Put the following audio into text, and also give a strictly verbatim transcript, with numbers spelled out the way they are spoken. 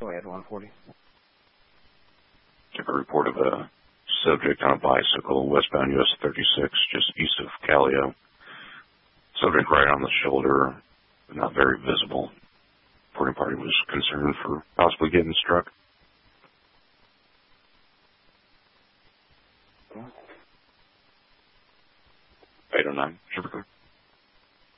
Go ahead, one forty. Took a report of a subject on a bicycle, westbound U S thirty-six, just east of Callio. Subject right on the shoulder, not very visible. Reporting party was concerned for possibly getting struck. eight oh nine, Sugar Clear.